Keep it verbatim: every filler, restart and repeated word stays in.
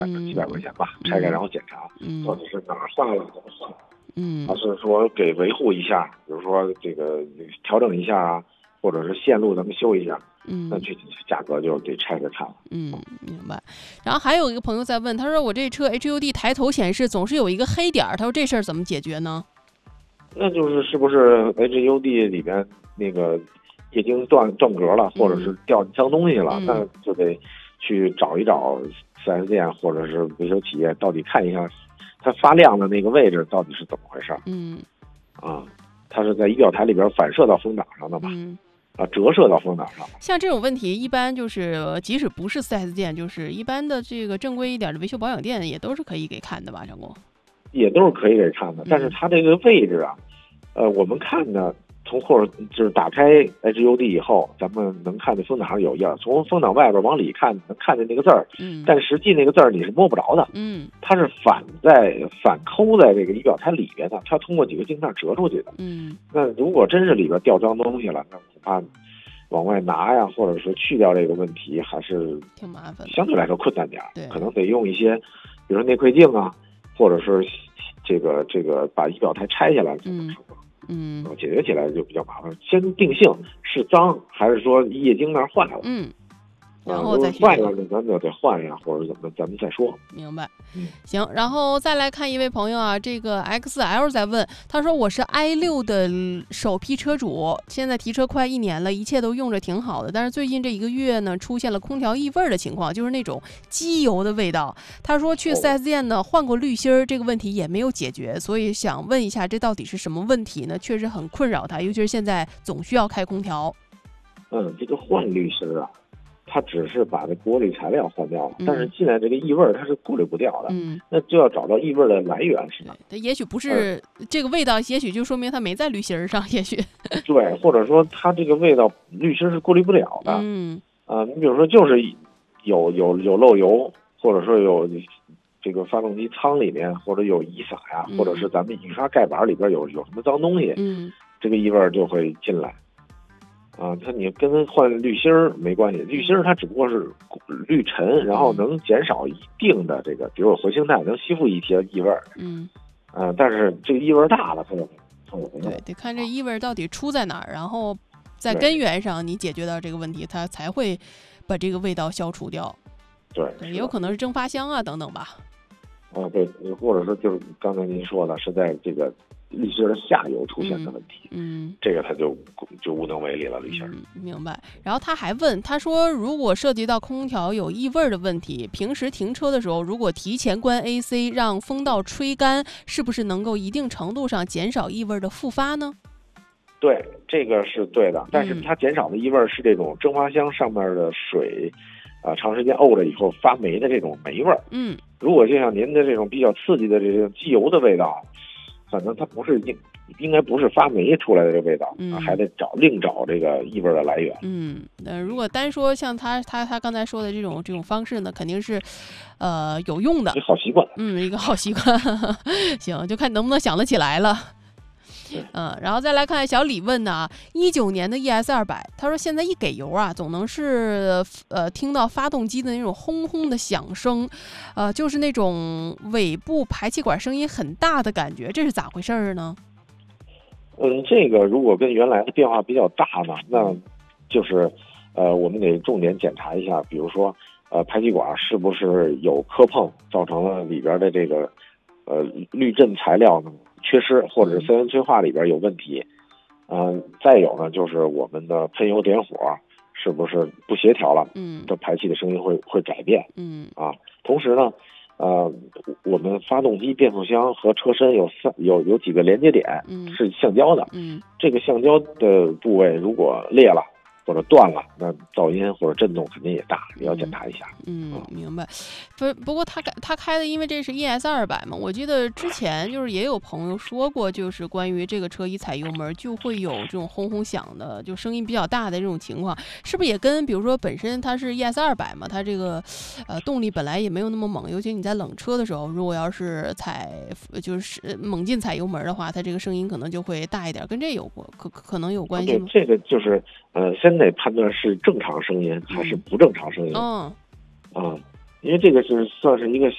几百块钱吧，拆开然后检查， 嗯， 到底是哪儿坏了怎么坏， 嗯， 还是说给维护一下，比如说这个调整一下啊，或者是线路咱们修一下， 嗯， 那具体价格就得拆开看了。 嗯，明白。然后还有一个朋友在问，他说我这车 H U D 抬头显示总是有一个黑点儿，他说这事儿怎么解决呢？ 那就是是不是 H U D 里边那个液晶断断格了，或者是掉脏东西了， 嗯、 那就得去找一找四 S 店或者是维修企业，到底看一下它发亮的那个位置到底是怎么回事。 嗯， 啊，它是在仪表台里边反射到风挡上的吧？ 嗯， 啊，折射到风挡上。 像这种问题，一般就是即使不是四 S 店，就是一般的这个正规一点的维修保养店，也都是可以给看的吧，张工？ 也都是可以给看的，但是它这个位置啊，呃，我们看呢，从后就是打开 H U D 以后，咱们能看见风挡上有印儿，从风挡外边往里看能看见那个字儿， 嗯， 但实际那个字儿你是摸不着的， 嗯， 它是反在反抠在这个仪表台里边的，它通过几个镜片折出去的， 嗯， 那如果真是里边掉脏东西了，那恐怕往外拿呀，或者是去掉这个问题，还是挺麻烦， 相对来说困难点， 对， 可能得用一些，比如说内窥镜啊。或者是这个这个把仪表台拆下来， 嗯嗯， 解决起来就比较麻烦。先定性是脏还是说液晶那儿坏了， 嗯，然后再坏了，咱就得换呀，或者怎么，咱们再说。 明白。 嗯， 行，然后再来看一位朋友啊，这个 X L 在问，他说我是 i 六的首批车主，现在提车快一年了，一切都用着挺好的，但是最近这一个月呢，出现了空调异味的情况，就是那种机油的味道。他说去 四 S 店呢换过滤芯，这个问题也没有解决，所以想问一下，这到底是什么问题呢？确实很困扰他，尤其是现在总需要开空调。 嗯，这个换滤芯啊，它只是把这过滤材料换掉了， 嗯、 但是进来这个异味它是过滤不掉的， 嗯， 那就要找到异味的来源是吧？ 它也许不是、嗯、这个味道，也许就说明它没在滤芯上，也许对，或者说它这个味道滤芯是过滤不了的。 嗯， 啊，你比如说就是有有有漏油，或者说有这个发动机舱里面或者有遗洒呀、 嗯， 或者是咱们雨刷盖板里边有有什么脏东西， 嗯， 这个异味就会进来。啊，它你跟换滤芯儿没关系，滤芯儿它只不过是滤尘，然后能减少一定的这个，比如活性炭能吸附一些异味。 嗯， 呃，但是这个异味大了，它就它就没用。 对，得看这异味到底出在哪儿，然后在根源上你解决到这个问题，它才会把这个味道消除掉。 对， 也有可能是蒸发箱啊等等吧。 啊，对，或者说就是刚才您说的是在这个滤芯的下游出现的问题， 嗯，嗯这个他就就无能为力了，滤芯、 嗯。明白。然后他还问，他说如果涉及到空调有异味的问题，平时停车的时候如果提前关 A C 让风道吹干，是不是能够一定程度上减少异味的复发呢？ 对，这个是对的，但是它减少的异味是这种蒸发箱上面的水啊、呃，长时间沤了以后发霉的这种霉味儿。 嗯， 如果就像您的这种比较刺激的这种机油的味道，反正它不是应应该不是发霉出来的这个味道， 嗯， 还得找另找这个异味的来源。 嗯，呃，如果单说像他他他刚才说的这种这种方式呢，肯定是，呃，有用的， 一个好习惯。 嗯，一个好习惯。行，就看能不能想得起来了。嗯，然后再来看小李问呢，一九年的 E S 二百，他说现在一给油啊，总能是呃听到发动机的那种轰轰的响声，呃，就是那种尾部排气管声音很大的感觉，这是咋回事呢？ 嗯，这个如果跟原来的变化比较大呢，那就是呃，我们得重点检查一下，比如说呃，排气管是不是有磕碰，造成了里边的这个呃滤震材料呢缺失，或者是三元催化里边有问题。嗯、呃，再有呢，就是我们的喷油点火是不是不协调了？ 嗯， 这排气的声音会会改变。 嗯， 啊，同时呢，呃，我们发动机、变速箱和车身有三有有几个连接点， 嗯， 是橡胶的。 嗯， 这个橡胶的部位如果裂了或者断了，那噪音或者震动肯定也大，也要检查一下。 嗯，嗯明白。不不过他他开的，因为这是 E S 二百嘛，我记得之前就是也有朋友说过，就是关于这个车一踩油门就会有这种轰轰响的，就声音比较大的这种情况，是不是也跟比如说本身它是 E S 二百嘛，它这个呃动力本来也没有那么猛，尤其你在冷车的时候，如果要是踩就是猛进踩油门的话，它这个声音可能就会大一点，跟这有过可可能有关系吗？ 对，这个就是呃，先得判断是正常声音还是不正常声音。 嗯， 啊，因为这个是算是一个